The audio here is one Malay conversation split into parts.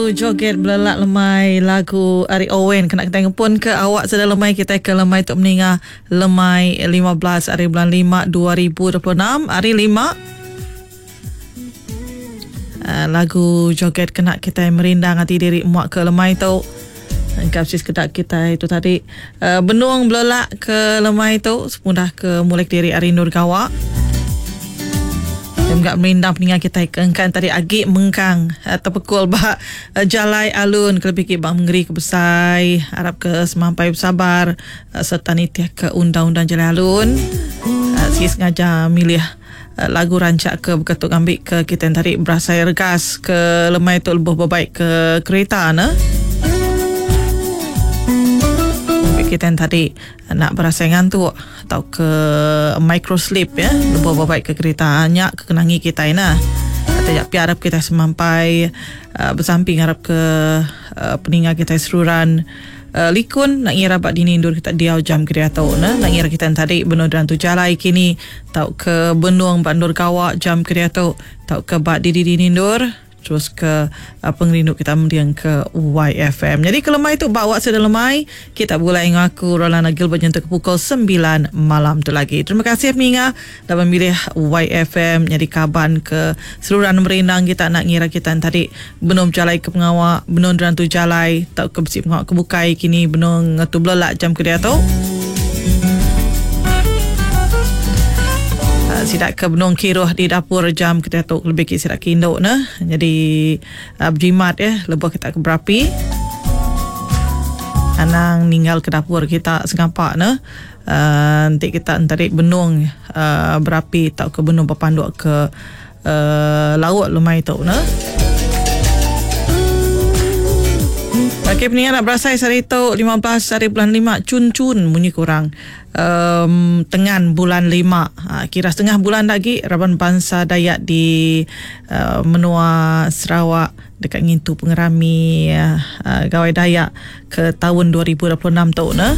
lagu joget belelak lemai lagu Ari Owen kena kita pun ke awak sedang lemai kita ke lemai untuk meninggal lemai 15 hari bulan 5 2026 hari 5 lagu joget kena kita merindang hati diri muak ke lemai tu kapsis kedak kita itu tadi benung belelak ke lemai tu semudah ke mulai diri Ari Nur Gawak dan enggak merindang peningan kita keengkan tadi agik mengkang terpekul bah jalai alun kelebih bang mengeri kebesai harap ke semampai bersabar serta nitiah ke undang-undang jalai alun sikit sengaja milih lagu rancak ke berketuk ambil ke kita yang tadi berasa regas ke lemai tu lebih berbaik ke kereta kita yang tadi nak berasa ngantuk atau ke micro sleep ya lebih baik ke kereta hanya kekenangi kita ini atau harap kita semampai bersamping harap ke peningat kita seruran likun nak ngira bak dinindur kita diau jam kereta nak ngira kita yang tadi benur dan tu jalai kini tau ke benung bandur Gawak jam kereta tau ke bak didi dinindur terus ke pengrindu kita mendiang ke YFM. Jadi ke lemai tu bawa sedang lemai kita mulai ngaku Rolana Gilbert jentuk ke pukul 9 malam tu lagi. Terima kasih Minga dah memilih YFM jadi kaban ke seluruh merindang kita nak ngira kita tadi benung jalai ke pengawak benung dan tu jalai tak ke besi pengawak kebukai kini benung tu belelak jam ke dia tu. Sidak ke benung kiruh di dapur jam kita tu lebih ke sidak ke induk nah. Jadi berjimat ya lebih kita ke berapi anang ninggal ke dapur kita sengapak nah. Nanti kita tarik benung berapi tak ke benung berpanduk ke laut lemai tu nah. Okey, peningan nak berasai hari tu 15 hari bulan 5 cun-cun bunyi kurang tengan bulan 5 kira setengah bulan lagi Raban Bangsa Dayak di Menua Sarawak dekat ngintu pengerami Gawai Dayak ke tahun 2026 tu nah.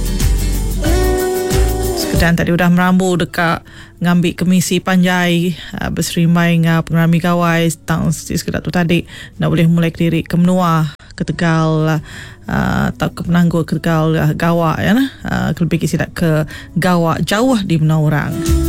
Sekedar tadi udah merambu dekat ngambil kemisi panjai berserimai dengan pengerami Gawai tang sekedar tu tadi nak boleh mulai diri ke Menua ke Tegal tak ke Penanggur ke Tegal Gawak ya nah kelebih ke sidak ke Gawak jauh di Menua orang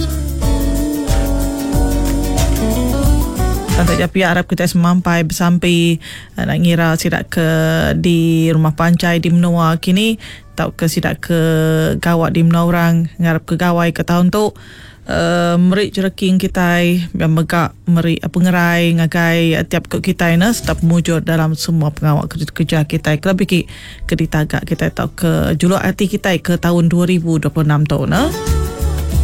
tak jadi harap kita semampai bersampai nak ngira sidak ke di rumah pancai di Menua kini tak ke sidak ke Gawak di Menua orang ngarap ke Gawai ke tahun tu merik jereking kita yang megak merik pengerai ngagai tiap kok kita ini tetap mujur dalam semua pengawal kerja kita lebih ke ditagak kita tahu ke juluk hati kita ke tahun 2026 tahun